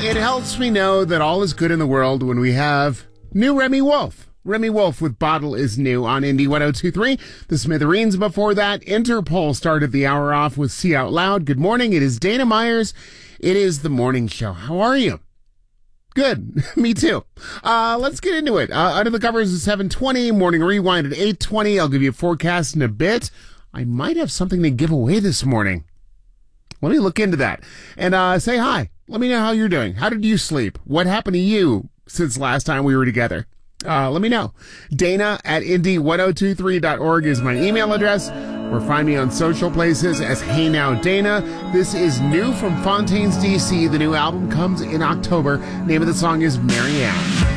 It helps me know that all is good in the world when we have new Remy Wolf. Remy Wolf with Bottle is New on Indie 102.3. The Smithereens before that. Interpol started the hour off with See Out Loud. Good morning. It is Dana Myers. It is the morning show. How are you? Good. Me too. Let's get into it. Under the covers is 7:20. Morning Rewind at 8:20. I'll give you a forecast in a bit. I might have something to give away this morning. Let me look into that. And say hi. Let me know how you're doing. How did you sleep? What happened to you since last time we were together? Let me know. Dana at indie1023.org is my email address. Or find me on social places as Hey Now Dana. This is new from Fontaines, D.C. The new album comes in October. Name of the song is Marianne.